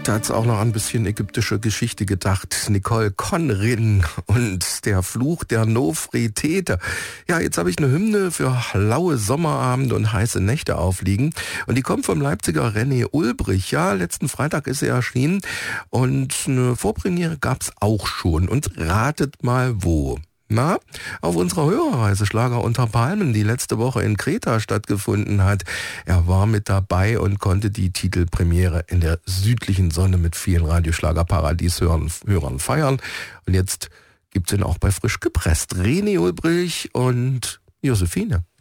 da hat's auch noch ein bisschen ägyptische Geschichte gedacht. Nicole Conrin und der Fluch der Nofretete. Ja, jetzt habe ich eine Hymne für laue Sommerabende und heiße Nächte aufliegen. Und die kommt vom Leipziger René Ulbrich. Ja, letzten Freitag ist sie erschienen. Und eine Vorpremiere gab's auch schon. Und ratet mal wo. Na, auf unserer Hörerreise Schlager unter Palmen, die letzte Woche in Kreta stattgefunden hat. Er war mit dabei und konnte die Titelpremiere in der südlichen Sonne mit vielen Radioschlager-Paradies-Hörern feiern. Und jetzt gibt's ihn auch bei Frisch gepresst. René Ulbrich und Josephine.